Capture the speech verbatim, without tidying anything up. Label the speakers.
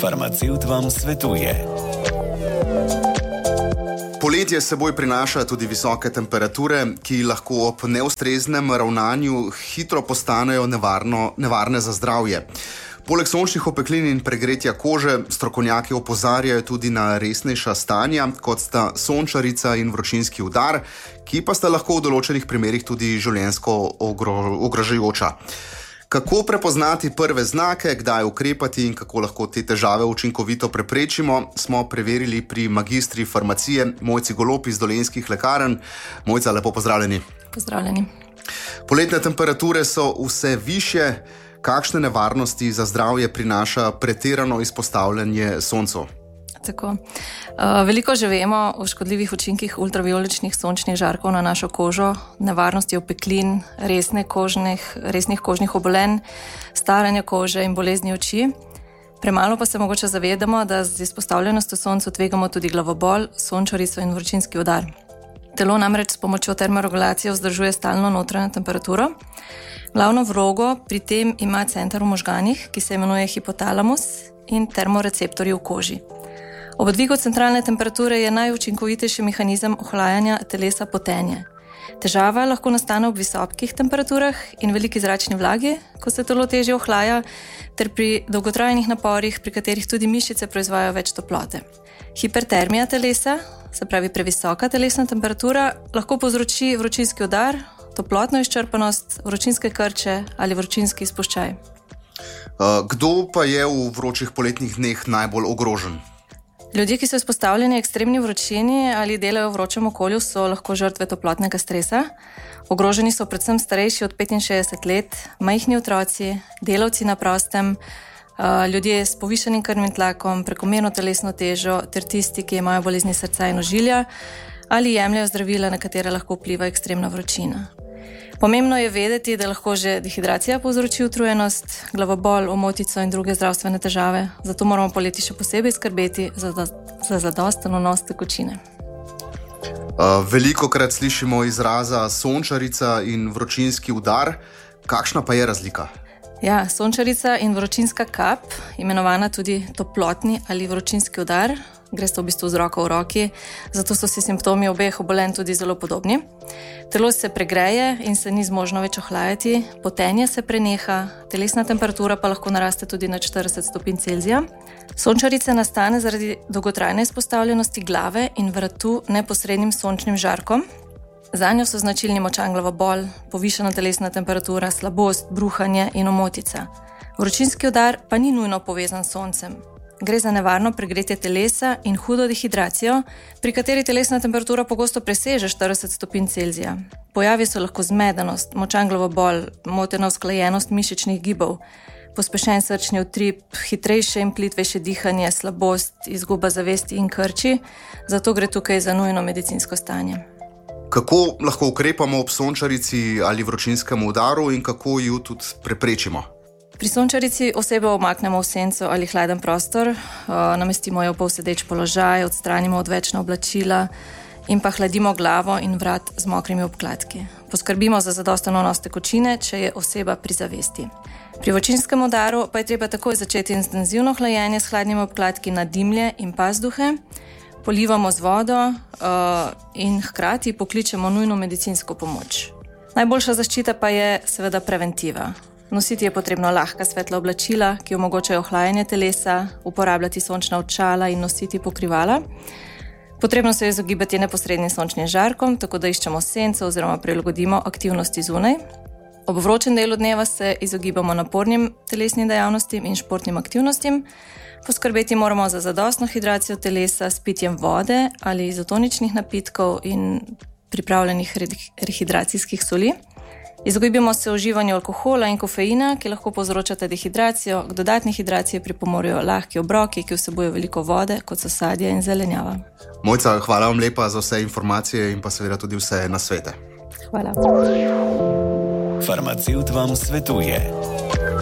Speaker 1: Farmacevt vam svetuje.
Speaker 2: Poletje s seboj prinaša tudi visoke temperature, ki lahko ob neustreznem ravnanju hitro postanejo nevarno, nevarne za zdravje. Poleg sončnih opeklin in pregretja kože, strokovnjaki opozarjajo tudi na resnejša stanja, kot sta sončarica in vročinski udar, ki pa sta lahko v določenih primerih tudi življenjsko ogro, ogrožajoča. Kako prepoznati prve znake, kdaj ukrepati in kako lahko te težave učinkovito preprečimo, smo preverili pri magistri farmacije Mojci Golob iz Dolenjskih lekarn. Mojca, lepo pozdravljeni.
Speaker 3: Pozdravljeni.
Speaker 2: Poletne temperature so vse višje. Kakšne nevarnosti za zdravje prinaša pretirano izpostavljanje soncu?
Speaker 3: Tako. Uh, veliko že vemo o škodljivih učinkih ultravioličnih sončnih žarkov na našo kožo, nevarnosti opeklin, resne kožnih, resnih kožnih obolenj, staranja kože in bolezni oči. Premalo pa se mogoče zavedamo, da z izpostavljenostjo soncu tvegamo tudi glavobol, sončarico in vročinski udar. Telo namreč s pomočjo termoregulacije vzdržuje stalno notranjo temperaturo. Glavno vlogo pri tem ima center v možganih, ki se imenuje hipotalamus, in termoreceptorji v koži. Ob dvigu centralne temperature je najučinkovitejši mehanizem ohlajanja telesa potenje. Težava lahko nastane ob visokih temperaturah in veliki zračni vlagi, ko se telo težje ohlaja, ter pri dolgotrajnih naporih, pri katerih tudi mišice proizvajajo več toplote. Hipertermija telesa, se pravi previsoka telesna temperatura, lahko povzroči vročinski udar, toplotno izčrpanost, vročinske krče ali vročinski izpuščaj.
Speaker 2: Kdo pa je v vročih poletnih dneh najbolj ogrožen?
Speaker 3: Ljudje, ki so izpostavljeni ekstremni vročini ali delajo v vročem okolju, so lahko žrtve toplotnega stresa. Ogroženi so predvsem starejši od petinšestdeset let, majhni otroci, delavci na prostem, ljudje s povišanim krvnim tlakom, prekomerno telesno težo ter tisti, ki imajo bolezni srca in ožilja ali jemljajo zdravila, na katere lahko vpliva ekstremna vročina. Pomembno je vedeti, da lahko že dehidracija povzroči utrujenost, glavobol, omotico in druge zdravstvene težave, zato moramo poleti še posebej skrbeti za, za zadosten vnos tekočine.
Speaker 2: Uh, velikokrat slišimo izraza sončarica in vročinski udar. Kakšna pa je razlika?
Speaker 3: Ja, sončarica in vročinska kap, imenovana tudi toplotni ali vročinski udar, gre sta v bistvu z roko v roki, zato so si simptomi obeh obolenj tudi zelo podobni. Telo se pregreje in se ni zmožno več ohlajati, potenje se preneha, telesna temperatura pa lahko naraste tudi na štirideset stopinj Celzija. Sončarica nastane zaradi dolgotrajne izpostavljenosti glave in vratu neposrednim sončnim žarkom. Zanjo so značilni močan glavobol, povišana telesna temperatura, slabost, bruhanje in omotica. Vročinski udar pa ni nujno povezan s soncem. Gre za nevarno pregretje telesa in hudo dehidracijo, pri kateri telesna temperatura pogosto preseže štirideset stopinj Celzija. Pojavi so lahko zmedenost, močan glavobol, motena usklajenost mišičnih gibov, pospešen srčni utrip, hitrejše in plitvejše dihanje, slabost, izguba zavesti in krči, zato gre tukaj za nujno medicinsko stanje.
Speaker 2: Kako lahko ukrepamo ob sončarici ali vročinskem udaru in kako ju tudi preprečimo?
Speaker 3: Pri sončarici osebo omaknemo v senco ali hladen prostor, namestimo jo v polsedeč položaj, odstranimo odvečna oblačila in pa hladimo glavo in vrat z mokrimi obkladki. Poskrbimo za zadosten vnos tekočine, če je oseba pri zavesti. Pri vročinskem udaru pa je treba takoj začeti intenzivno hlajenje s hladnimi obkladki na dimlje in pazduhe, polivamo z vodo uh, in hkrati pokličemo nujno medicinsko pomoč. Najboljša zaščita pa je seveda preventiva. Nositi je potrebno lahka svetla oblačila, ki omogočajo ohlajanje telesa, uporabljati sončna očala in nositi pokrivala. Potrebno se je izogibati neposrednim sončnim žarkom, tako da iščemo senco oziroma prilagodimo aktivnosti zunaj. Ob vročem delu dneva se izogibamo napornim telesnim dejavnostim in športnim aktivnostim. Poskrbeti moramo za zadostno hidracijo telesa s pitjem vode ali izotoničnih napitkov in pripravljenih rehidracijskih soli. Izogibamo se uživanju alkohola in kofeina, ki lahko povzročata dehidracijo. K dodatni hidraciji pripomorejo lahki obroki, ki vsebujejo veliko vode, kot so sadje in zelenjava.
Speaker 2: Mojca, hvala vam lepa za vse informacije in pa seveda tudi vse nasvete.
Speaker 3: Hvala.
Speaker 1: Farmacevt vam svetuje.